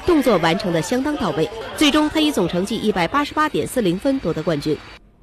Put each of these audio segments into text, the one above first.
动作完成的相当到位，最终他以总成绩188.40分夺得冠军。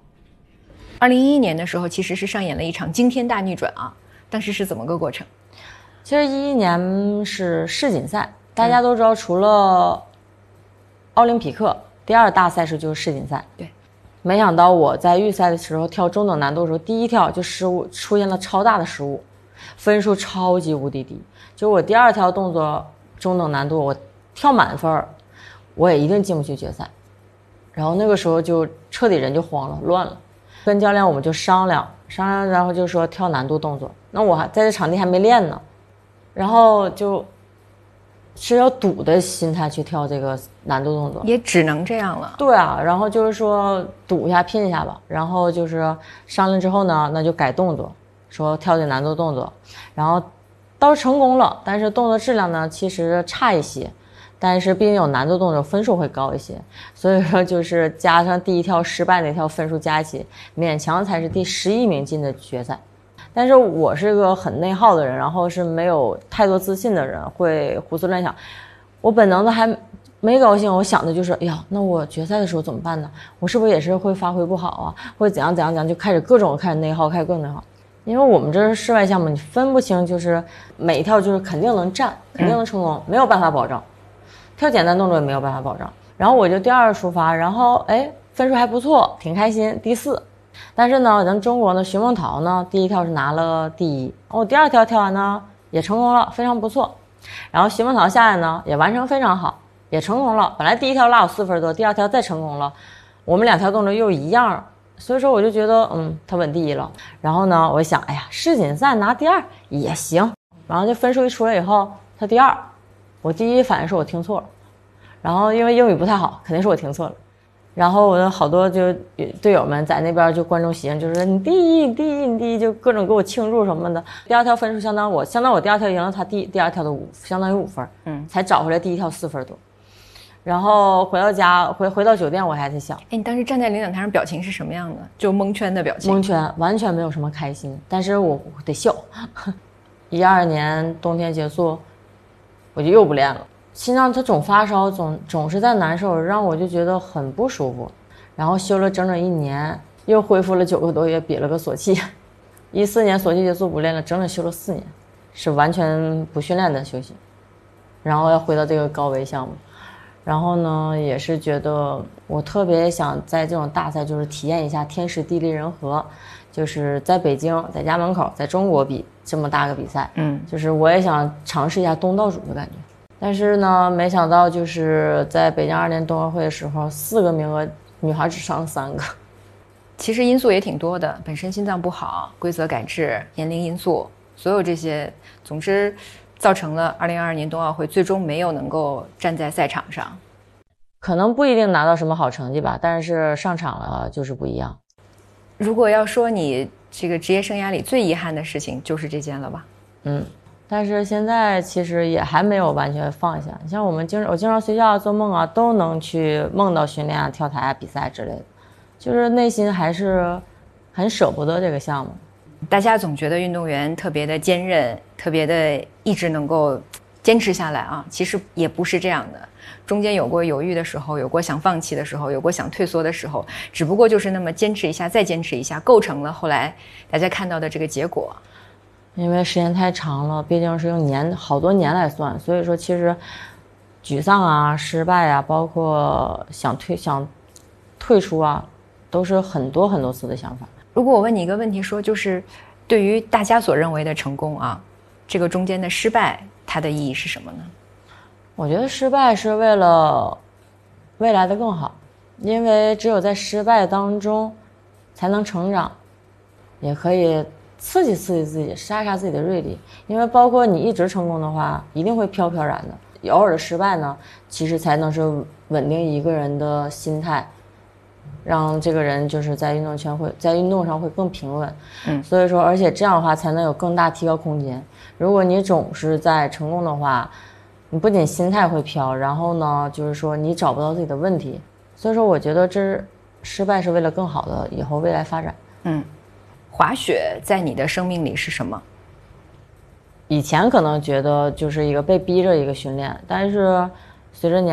2011年的时候，其实是上演了一场惊天大逆转啊！当时是怎么个过程？ 其实11年是世锦赛，大家都知道，除了奥林匹克，第二大赛事就是世锦赛。 对， 没想到我在预赛的时候跳中等难度的时候，第一跳就失误，出现了超大的失误，分数超级无敌低。就我第二跳动作中等难度，我跳满分，我也一定进不去决赛。然后那个时候就彻底人就慌了，乱了。跟教练我们就商量，然后就说跳难度动作。那我还在这场地还没练呢，然后就是要赌的心态去跳这个难度动作， 也只能这样了。 对啊，然后就是说赌一下拼一下吧。然后就是商量之后呢，那就改动作，说跳这难度动作，然后倒是成功了，但是动作质量呢其实差一些。但是毕竟有难度动作，分数会高一些，所以说就是加上第一跳失败那跳分数加一起，勉强才是第11名进的决赛。但是我是个很内耗的人，然后是没有太多自信的人，会胡思乱想。我本能的还没高兴，我想的就是，哎呀，那我决赛的时候怎么办呢？我是不是也是会发挥不好啊？会怎样，就开始各种内耗，开始更内耗。因为我们这是室外项目，你分不清，就是每一跳就是肯定能站，肯定能成功，没有办法保证。跳简单动作也没有办法保证，然后我就第二出发，然后分数还不错，挺开心，第4。但是呢，咱中国呢，徐梦桃呢，第一跳是拿了第1，我第二跳跳完呢也成功了，非常不错。然后徐梦桃下来呢也完成非常好，也成功了。本来第一跳落我4分多，第二跳再成功了，我们2条动作又一样，所以说我就觉得他稳第1了。然后呢，我想，哎呀，世锦赛拿第2也行。然后这分数一出来以后，他第2。我第一反应是我听错了，然后因为英语不太好，肯定是我听错了。然后我的好多就队友们在那边就观众席上就是说你第一，就各种给我庆祝什么的。第二跳分数相当我第二跳赢了他第二跳的相当于5分，才找回来第一跳4分多。然后回到家回到酒店我还在想， 你当时站在领奖台上表情是什么样的？就蒙圈的表情？ 蒙圈，完全没有什么开心，但是我得笑。12年冬天结束。我就又不练了，心脏它总发烧，总是在难受，让我就觉得很不舒服。然后休了整整1年，又恢复了9个多月，比了个索契。14年索契结束不练了，整整休了4年，是完全不训练的休息。然后要回到这个高危项目，然后呢，也是觉得我特别想在这种大赛就是体验一下天时地利人和，就是在北京，在家门口，在中国比这么大个比赛，就是我也想尝试一下东道主的感觉。但是呢，没想到就是在北京2年冬奥会的时候，4个名额，女孩只上了3个。 其实因素也挺多的，本身心脏不好，规则改制，年龄因素，所有这些，总之造成了2022年冬奥会最终没有能够站在赛场上。 可能不一定拿到什么好成绩吧，但是上场了就是不一样。 如果要说你这个职业生涯里最遗憾的事情，就是这件了吧？ 但是现在其实也还没有完全放下。像我经常睡觉做梦啊，都能去梦到训练啊、跳台啊、比赛之类的，就是内心还是很舍不得这个项目。 大家总觉得运动员特别的坚韧，特别的一直能够坚持下来啊，其实也不是这样的。中间有过犹豫的时候，有过想放弃的时候，有过想退缩的时候，只不过就是那么坚持一下，再坚持一下，构成了后来大家看到的这个结果。 因为时间太长了，毕竟是用好多年来算，所以说其实沮丧啊、失败啊，包括想退出啊，都是很多次的想法。 如果我问你一个问题说，就是对于大家所认为的成功啊，这个中间的失败它的意义是什么呢？ 我觉得失败是为了未来的更好，因为只有在失败当中才能成长，也可以刺激自己，杀自己的锐利。因为包括你一直成功的话，一定会飘飘然的。偶尔的失败呢，其实才能是稳定一个人的心态，让这个人就是在运动上会更平稳。所以说，而且这样的话才能有更大提高空间。如果你总是在成功的话，你不仅心态会飘，然后呢，就是说你找不到自己的问题。所以说，我觉得失败是为了更好的以后未来发展。 滑雪在你的生命里是什么？ 以前可能觉得就是一个被逼着一个训练，但是随着